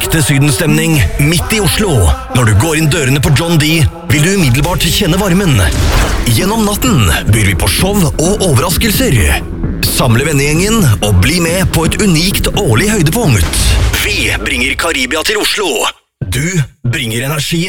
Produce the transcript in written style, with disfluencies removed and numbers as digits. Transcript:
Ekte sydenstemning midt i Oslo. Når du går inn dørene på John D, vil du umiddelbart kjenne varmen. Gjennom natten byr vi på show og overraskelser. Samle vennegjengen og bli med på et unikt årlig høydepunkt. Vi bringer Karibia til Oslo. Du bringer energien.